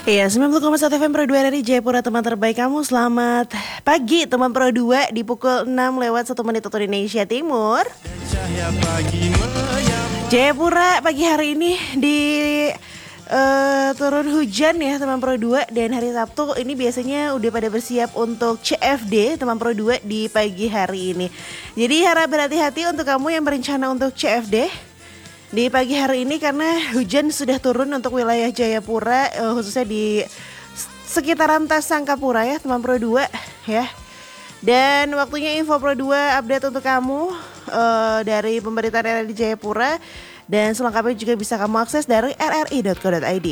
Iya, 90,1 FM Pro 2 dari Jayapura, teman terbaik kamu. Selamat pagi teman Pro 2 di pukul 6 lewat 1 menit waktu Indonesia Timur. Jayapura pagi hari ini di turun hujan ya teman Pro 2. Dan hari Sabtu ini biasanya udah pada bersiap untuk CFD teman Pro 2 di pagi hari ini. Jadi harap berhati-hati untuk kamu yang berencana untuk CFD di pagi hari ini karena hujan sudah turun untuk wilayah Jayapura, khususnya di sekitaran Sangkapura ya teman Pro 2 ya. Dan waktunya info Pro 2 update untuk kamu dari pemberitaan RRI di Jayapura, dan selengkapnya juga bisa kamu akses dari rri.co.id.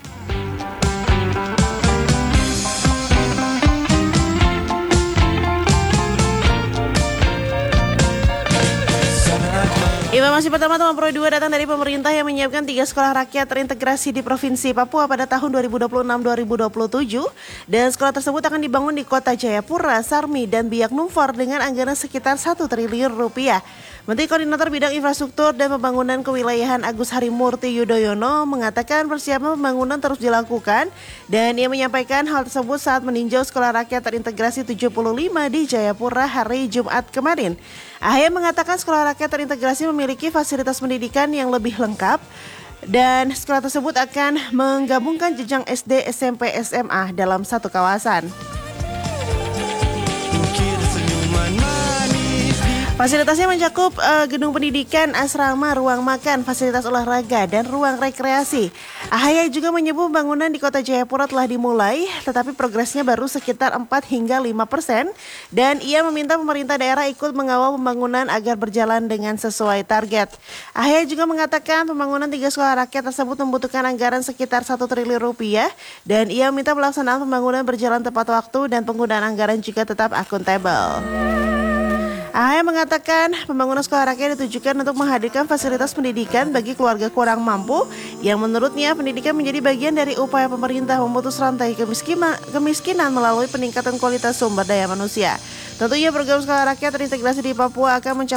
Informasi pertama teman Pro 2 datang dari pemerintah yang menyiapkan 3 sekolah rakyat terintegrasi di Provinsi Papua pada tahun 2026-2027, dan sekolah tersebut akan dibangun di Kota Jayapura, Sarmi, dan Biak Numfor dengan anggaran sekitar 1 triliun rupiah. Menteri Koordinator Bidang Infrastruktur dan Pembangunan Kewilayahan Agus Harimurti Yudhoyono mengatakan persiapan pembangunan terus dilakukan, dan ia menyampaikan hal tersebut saat meninjau sekolah rakyat terintegrasi 75 di Jayapura hari Jumat kemarin. AHY mengatakan sekolah rakyat terintegrasi memiliki fasilitas pendidikan yang lebih lengkap, dan sekolah tersebut akan menggabungkan jenjang SD, SMP, SMA dalam satu kawasan. Fasilitasnya mencakup gedung pendidikan, asrama, ruang makan, fasilitas olahraga, dan ruang rekreasi. AHY juga menyebut pembangunan di Kota Jayapura telah dimulai, tetapi progresnya baru sekitar 4 hingga 5%, dan ia meminta pemerintah daerah ikut mengawal pembangunan agar berjalan dengan sesuai target. AHY juga mengatakan pembangunan 3 sekolah rakyat tersebut membutuhkan anggaran sekitar 1 triliun rupiah, dan ia meminta pelaksanaan pembangunan berjalan tepat waktu dan penggunaan anggaran juga tetap akuntabel. AHY mengatakan pembangunan sekolah rakyat ditujukan untuk menghadirkan fasilitas pendidikan bagi keluarga kurang mampu, yang menurutnya pendidikan menjadi bagian dari upaya pemerintah memutus rantai kemiskinan melalui peningkatan kualitas sumber daya manusia. Tentunya program sekolah rakyat terintegrasi di Papua akan mencapai